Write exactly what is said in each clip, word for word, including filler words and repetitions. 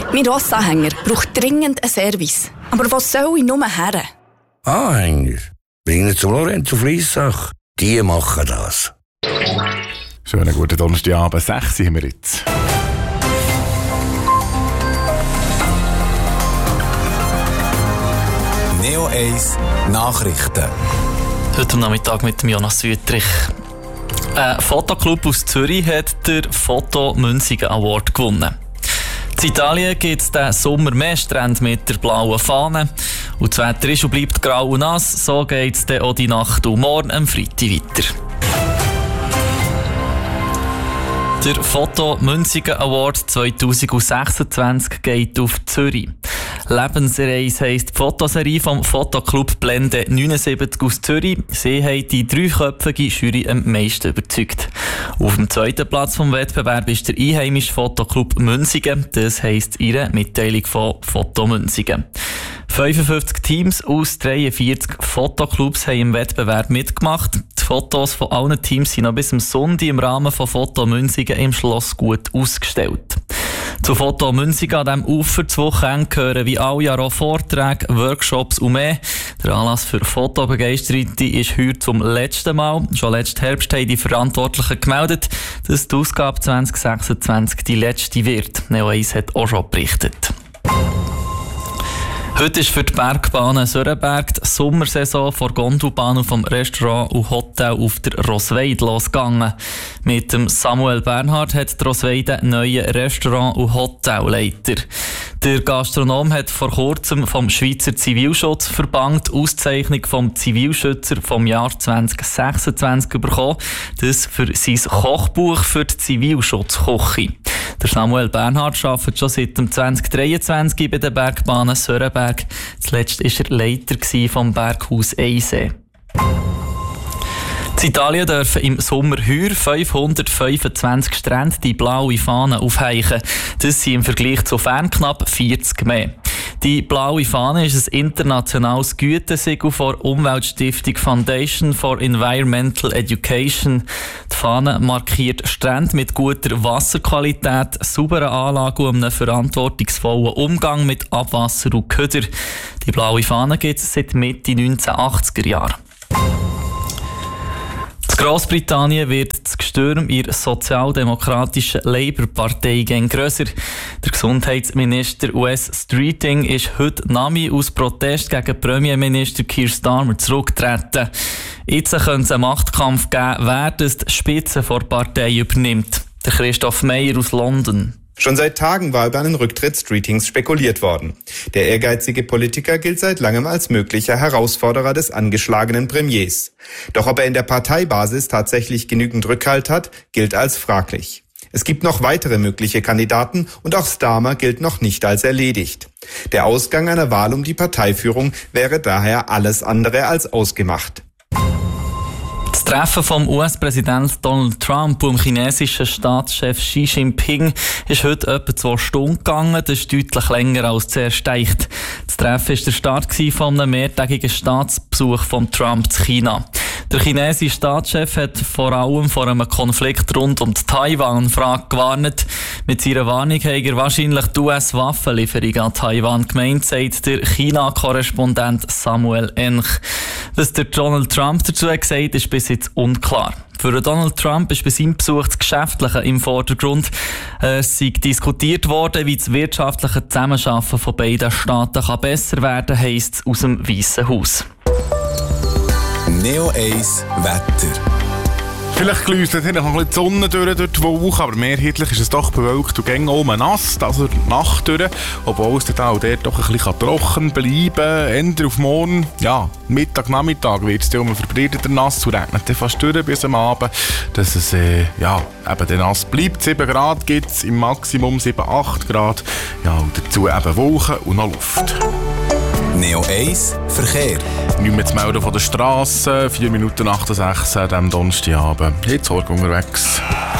Mein Rossanhänger braucht dringend einen Service. Aber was soll ich nur her? Anhänger? Bringen zum Lorenzo Fliessach. Die machen das. Schönen guten Donnerstagabend, sechs haben wir jetzt. Neo eins Nachrichten. Heute am Nachmittag mit dem Jonas Wüttrich. Ein Fotoclub aus Zürich hat den Foto Münzigen Award gewonnen. In Italien gibt es diesen Sommer mehr Strände mit der blauen Fahne. Und das Wetter ist und bleibt grau und nass. So geht es dann auch die Nacht und morgen am Freitag weiter. Der Foto Münzigen Award zwanzig sechsundzwanzig geht auf Zürich. Lebensreise heisst die Fotoserie vom Fotoclub Blende neunundsiebzig aus Zürich. Sie haben die dreiköpfige Jury am meisten überzeugt. Auf dem zweiten Platz vom Wettbewerb ist der einheimische Fotoclub Münzigen. Das heisst ihre Mitteilung von Foto Münzigen. fünfundfünfzig Teams aus dreiundvierzig Fotoclubs haben im Wettbewerb mitgemacht. Die Fotos von allen Teams sind noch bis am Sonntag im Rahmen von Foto Münzigen im Schloss gut ausgestellt. Zu Foto Münzigen an diesem Ufer zu Wochenende gehören wie alle Jahre auch Vorträge, Workshops und mehr. Der Anlass für Fotobegeisterte ist heute zum letzten Mal. Schon letzten Herbst haben die Verantwortlichen gemeldet, dass die Ausgabe zwanzig sechsundzwanzig die letzte wird. Neo eins hat auch schon berichtet. Heute ist für die Bergbahnen Sörenberg die Sommersaison vor Gondelbahn vom Restaurant und Hotel auf der Rosweide losgegangen. Mit dem Samuel Bernhard hat die Rosweide einen neuen Restaurant- und Hotelleiter. Der Gastronom hat vor kurzem vom Schweizer Zivilschutzverband die Auszeichnung vom Zivilschützer vom Jahr zwanzig sechsundzwanzig bekommen. Das für sein Kochbuch für die Zivilschutzküche. Der Samuel Bernhard arbeitet schon seit dem zwanzig dreiundzwanzig bei den Bergbahnen Sörenberg. Zuletzt war er Leiter vom Berghaus Eisee. In Italien dürfen im Sommer heuer fünfhundertfünfundzwanzig Strände die blaue Fahne aufheichen. Das sind im Vergleich zu fern knapp vierzig mehr. Die blaue Fahne ist ein internationales Gütesiegel der Umweltstiftung Foundation for Environmental Education. Die Fahne markiert Strände mit guter Wasserqualität, sauberen Anlagen und einem verantwortungsvollen Umgang mit Abwasser und Köder. Die blaue Fahne gibt es seit Mitte neunzehnhundertachtziger Jahre. In Grossbritannien wird das Gestürm in der sozialdemokratischen Labour-Partei gegen grösser. Der Gesundheitsminister Wes Streeting ist heute Nami aus Protest gegen Premierminister Keir Starmer zurückgetreten. Jetzt könnte es einen Machtkampf geben, wer die Spitze der Partei übernimmt. Der Christoph Meyer aus London. Schon seit Tagen war über einen Rücktritt Streetings spekuliert worden. Der ehrgeizige Politiker gilt seit langem als möglicher Herausforderer des angeschlagenen Premiers. Doch ob er in der Parteibasis tatsächlich genügend Rückhalt hat, gilt als fraglich. Es gibt noch weitere mögliche Kandidaten und auch Starmer gilt noch nicht als erledigt. Der Ausgang einer Wahl um die Parteiführung wäre daher alles andere als ausgemacht. Das Treffen vom U S-Präsidenten Donald Trump und dem chinesischen Staatschef Xi Jinping ist heute etwa zwei Stunden gegangen. Das ist deutlich länger als zuerst gedacht. Das Treffen war der Start von einem mehrtägigen Staatsbesuch von Trump zu China. Der chinesische Staatschef hat vor allem vor einem Konflikt rund um die Taiwan-Frage gewarnt. Mit seiner Warnung hat er wahrscheinlich die U S-Waffenlieferung an Taiwan gemeint, sagt der China-Korrespondent Samuel Ench. Was der Donald Trump dazu hat gesagt, ist bis jetzt unklar. Für Donald Trump ist bei seinem Besuch das Geschäftliche im Vordergrund. Es sei diskutiert worden, wie das wirtschaftliche Zusammenarbeiten von beiden Staaten kann besser werden kann, heisst es aus dem Weißen Haus. Neo eins Wetter. Vielleicht gläuset hier noch ein bisschen die Sonne durch, durch die Wolke, aber mehrheitlich ist es doch bewölkt und ging oben nass, also die Nacht durch, obwohl es dann auch dort doch ein bisschen trocken bleiben kann. Ende auf morgen, ja, Mittag, Nachmittag wird es dann um verbreiteter nass und regnet dann fast durch bis am Abend, dass es äh, ja, eben dann nass bleibt. sieben Grad gibt es, im Maximum sieben, acht Grad, ja, und dazu eben Wolken und noch Luft. Neo eins Verkehr. Nicht mehr zu melden von der Straße, vier Minuten nach der sechs am Donnerstagabend. Jetzt Sorge unterwegs.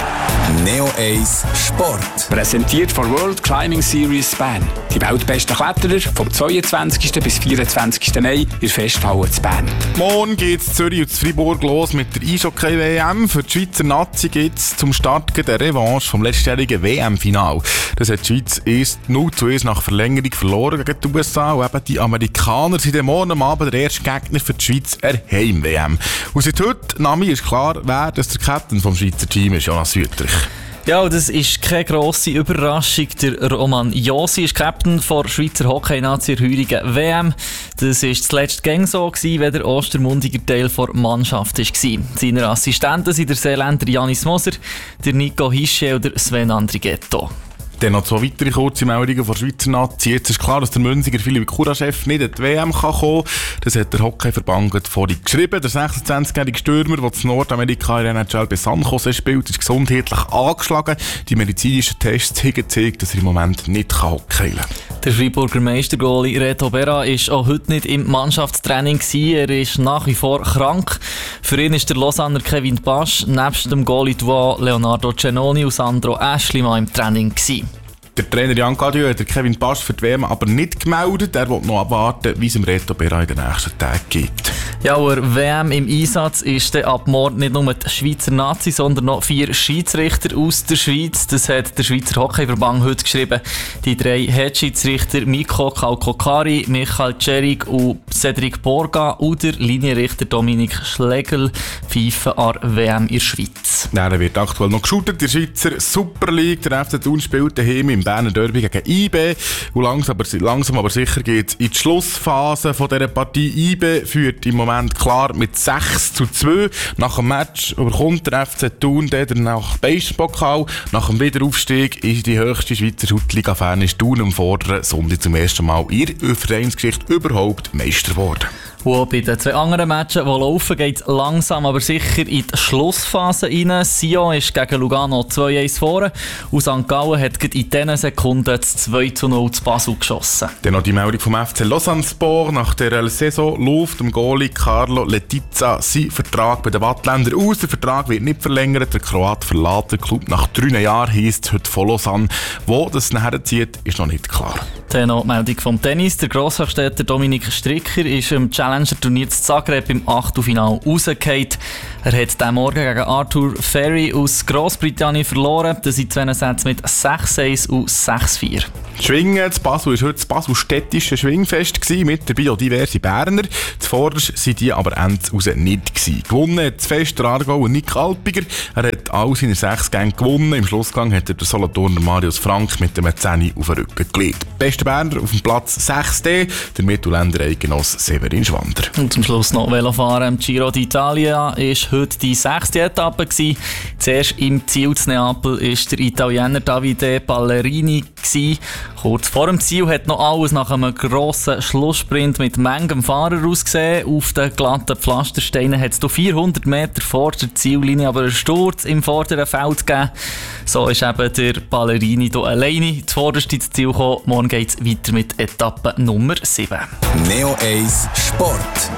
Neo eins Sport. Präsentiert von World Climbing Series Bern. Die weltbesten Kletterer vom zweiundzwanzigsten bis vierundzwanzigsten Mai in der Festhalle zu Bern. Morgen geht es Zürich und Freiburg los mit der Eishockey-W M. Für die Schweizer Nazi gibt es zum Start der Revanche vom letztjährigen W M-Final. Das hat die Schweiz erst null zu eins nach Verlängerung verloren gegen die U S A. Und eben die Amerikaner sind morgen am Abend der erste Gegner für die Schweiz der Heim-W M. Und seit heute, Nami, ist klar, wer das der Captain vom Schweizer Team ist, Jonas Wüttrich. Ja, das ist keine grosse Überraschung. Der Roman Josi ist Captain der Schweizer Hockey-Nazi der heurigen W M. Das war zuletzt gang so, wenn der ostermundiger Teil der Mannschaft war. Seine Assistenten sind der Seeländer Janis Moser, der Nico Hische und der Sven Andrighetto. Dann noch zwei weitere kurze Meldungen von der Schweizer Nazi. Jetzt ist klar, dass der Münziger Philipp Kuraschef nicht in die W M kann kommen kann. Das hat der Hockeyverband vorhin geschrieben. Der sechsundzwanzigjährige Stürmer, der in Nordamerika in der N H L bei San Jose spielt, ist gesundheitlich angeschlagen. Die medizinischen Tests haben gezeigt, dass er im Moment nicht hockey kann. Der Freiburger Meistergoalie Reto Berra war auch heute nicht im Mannschaftstraining. Er ist nach wie vor krank. Für ihn ist der Lausanner Kevin Pasch nebst dem Goalie-Duo Leonardo Cenoni und Sandro Aeschlimann im Training gewesen. Der Trainer Jan Cadieux hat Kevin Pasch für die W M aber nicht gemeldet. Er will noch abwarten, wie es im Reto Berra in den nächsten Tagen geht. Ja, der W M im Einsatz ist ab morgen nicht nur die Schweizer Nazi, sondern noch vier Schiedsrichter aus der Schweiz. Das hat der Schweizer Hockeyverband heute geschrieben. Die drei Head-Schiedsrichter Mikko Kaukokari, Michael Cerik und Cedric Borga und der Linienrichter Dominik Schlegel pfeifen an der W M in der Schweiz. Dann wird aktuell noch geschootet. Die Schweizer Super League. Der F C Thun spielt daheim im Berner Derby gegen I B. Und langsam aber, langsam aber sicher geht es in die Schlussphase von dieser Partie. I B führt im Moment klar mit sechs zu zwei. Nach dem Match überkommt der F C Thun dann nach Beispokal. Nach dem Wiederaufstieg ist die höchste Schweizer Schuttliga-Fan Thun am vorderen Sonntag zum ersten Mal in der Vereinsgeschichte überhaupt Meister geworden. Und bei den zwei anderen Matches, die laufen, geht es langsam aber sicher in die Schlussphase rein. Sion ist gegen Lugano zwei eins vorne und Sankt Gallen hat in diesen Sekunden das zwei zu null zu Basel geschossen. Dann noch die Meldung vom F C Lausanne Sport. Nach der Saison läuft dem Goalie Carlo Letizia sein Vertrag bei den Wattländern aus. Der Vertrag wird nicht verlängert. Der Kroat verlässt den Club nach drei Jahren, heisst es heute von Lausanne. Wo das nachher zieht, ist noch nicht klar. Dann noch die Meldung vom Tennis. Der Grosshochstädter Dominik Stricker ist im Challenger-Turnier zu Zagreb im Achtelfinale rausgefallen. Er hat diesen Morgen gegen Arthur Ferry aus Grossbritannien verloren. Das sind zwei Sätze mit sechs eins und sechs vier. Schwingen zu Basel war heute das Basel-städtische Schwingfest gewesen, mit dabei auch diverse Berner. Zuvorderst waren die aber endlich raus nicht gewesen. Gewonnen hat das Fest der Aargauer Nick Alpiger. Er hat all seine sechs Gänge gewonnen. Im Schlussgang hat er der Solothurner Marius Frank mit dem zehn auf den Rücken gelegt. Bester Berner auf dem Platz sechs D, der Mittelländer Eigenoss Severin Schwander. Und zum Schluss noch Velofahren im Giro d'Italia ist heute die sechste Etappe gewesen. Zuerst im Ziel zu Neapel ist der Italiener Davide Ballerini gewesen. Kurz vor dem Ziel hat noch alles nach einem grossen Schlusssprint mit Mengem Fahrer ausgesehen. Auf den glatten Pflastersteinen hat es vierhundert Meter vor der Ziellinie aber einen Sturz im vorderen Feld gegeben. So ist eben der Ballerini hier alleine zuvorderst ins Ziel gekommen. Morgen geht es weiter mit Etappe Nummer sieben. Neo eins Sport.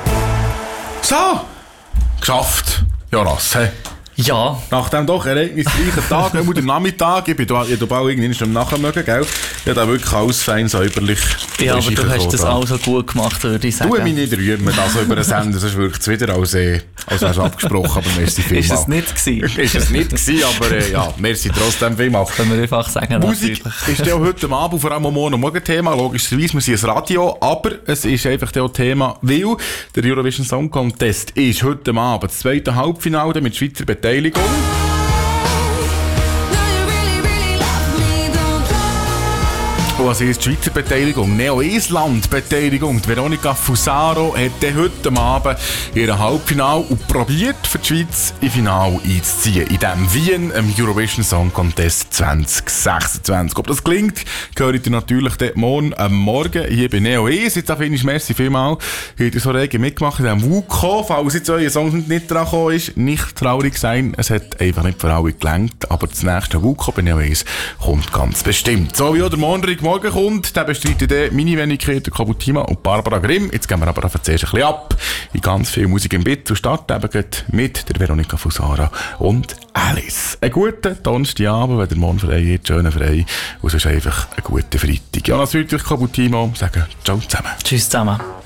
So, geschafft. Jonas, hey. Ja. Nach dem doch ereignisreichen Tag, immer der Nachmittag, ich bin da, ich bald irgendwie am Nachmittag, gell? Ich habe da wirklich alles fein säuberlich. Ja, aber du hast das auch so gut gemacht, würde ich sagen. Du mich nicht rühren, wir das über einen Sender, sonst wirkt es wieder als, äh, als wärst du abgesprochen, aber merci vielmals. Ist es nicht gewesen? Ist es nicht gewesen, aber äh, ja, merci trotzdem vielmals. Können wir einfach sagen, Musik ist ja heute am Abend, vor allem am Morgen, morgen Thema, logischerweise, wir sind ein Radio, aber es ist einfach auch Thema, weil der Eurovision Song Contest ist heute Abend das zweite Halbfinale mit Schweizer Beteiligung. Und was ist die Schweizer Beteiligung? Neo Island Beteiligung. Die Veronika Fusaro hat heute Abend ihr Halbfinale und probiert für die Schweiz im Finale einzuziehen. In dem Wien im Eurovision Song Contest zwanzig sechsundzwanzig. Ob das gelingt, gehört ihr natürlich morgen am Morgen hier bei Neo eins. Jetzt finde ich merci vielmal. Habt ihr so rege mitgemacht in diesem W U C O. Falls jetzt euer Song nicht dran gekommen ist, nicht traurig sein. Es hat einfach nicht für alle gelangt. Aber das nächste W U C O bei Neo eins kommt ganz bestimmt. So wie auch der Monrich morgen kommt, dann bestreiten dann meine Wenigkeit, Kabutima und Barbara Grimm. Jetzt gehen wir aber zuerst ein bisschen ab in ganz viel Musik im Bett. Zu starten eben mit der Veronika Fusara und Alice. Einen guten Donnerstagabend, wenn der morgen frei hat, schönen frei. Und sonst einfach einen guten Freitag. Jonas Wüttrich, Kabutima, sagen ciao zusammen. Tschüss zusammen.